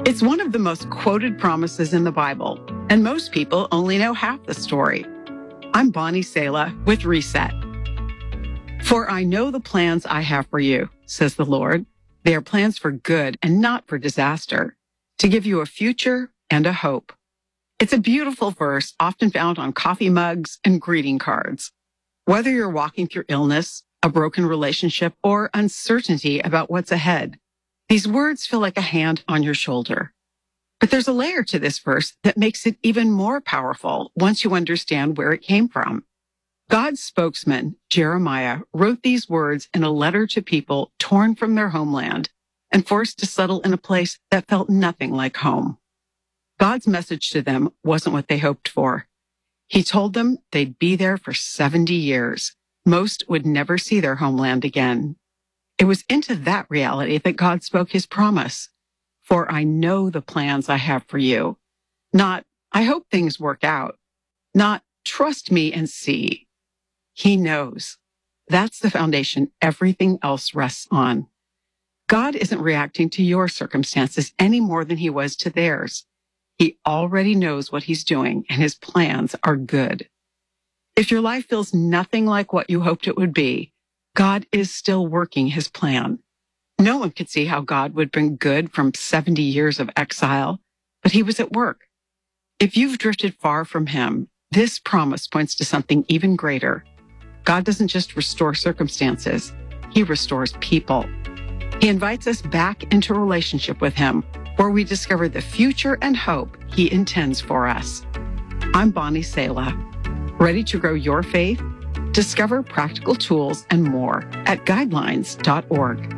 It's one of the most quoted promises in the Bible, and most people only know half the story. I'm Bonnie Sala with Reset. For I know the plans I have for you, says the Lord. They are plans for good and not for disaster, to give you a future and a hope. It's a beautiful verse often found on coffee mugs and greeting cards. Whether you're walking through illness, a broken relationship, or uncertainty about what's ahead, these words feel like a hand on your shoulder. But there's a layer to this verse that makes it even more powerful once you understand where it came from. God's spokesman, Jeremiah, wrote these words in a letter to people torn from their homeland and forced to settle in a place that felt nothing like home. God's message to them wasn't what they hoped for. He told them they'd be there for 70 years. Most would never see their homeland again. It was into that reality that God spoke his promise. For I know the plans I have for you. Not, I hope things work out. Not, trust me and see. He knows. That's the foundation everything else rests on. God isn't reacting to your circumstances any more than he was to theirs. He already knows what he's doing, and his plans are good. If your life feels nothing like what you hoped it would be, God is still working his plan. No one could see how God would bring good from 70 years of exile, but he was at work. If you've drifted far from him, this promise points to something even greater. God doesn't just restore circumstances, he restores people. He invites us back into a relationship with him where we discover the future and hope he intends for us. I'm Bonnie Sala. Ready to grow your faith? Discover practical tools and more at guidelines.org.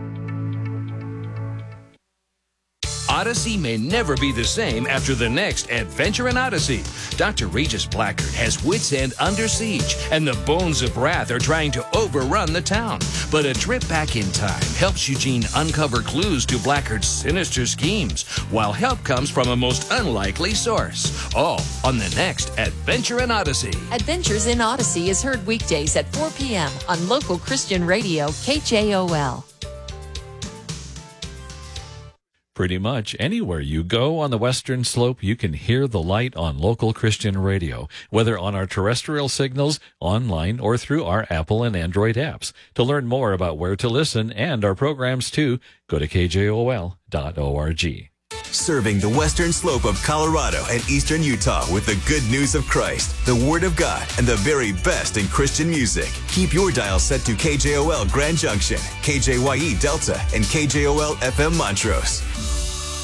Odyssey may never be the same after the next Adventure in Odyssey. Dr. Regis Blackard has Wits End under siege, and the Bones of Wrath are trying to overrun the town. But a trip back in time helps Eugene uncover clues to Blackard's sinister schemes, while help comes from a most unlikely source. All on the next Adventure in Odyssey. Adventures in Odyssey is heard weekdays at 4 p.m. on local Christian radio KJOL. Pretty much anywhere you go on the Western Slope, you can hear the light on local Christian radio, whether on our terrestrial signals, online, or through our Apple and Android apps. To learn more about where to listen and our programs too, go to kjol.org. Serving the Western Slope of Colorado and Eastern Utah with the good news of Christ, the Word of God, and the very best in Christian music. Keep your dial set to KJOL Grand Junction, KJYE Delta, and KJOL FM Montrose.